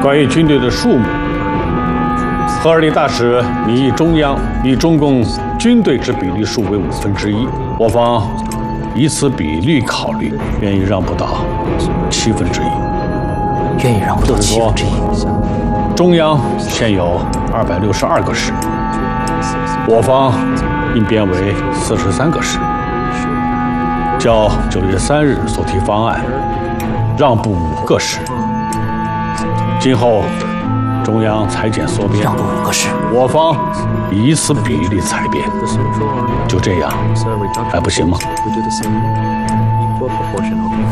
关于军队的数目，赫尔利大使拟议中央以中共军队之比例数为1/5，我方以此比率考虑，愿意让步到1/7。 愿意让步到1/7。 中央现有262个师，我方应编为43个师。较9月3日所提方案，让步5个师。今后中央裁减缩编， 让步5个师， 我方以此比例裁编，就这样还不行吗？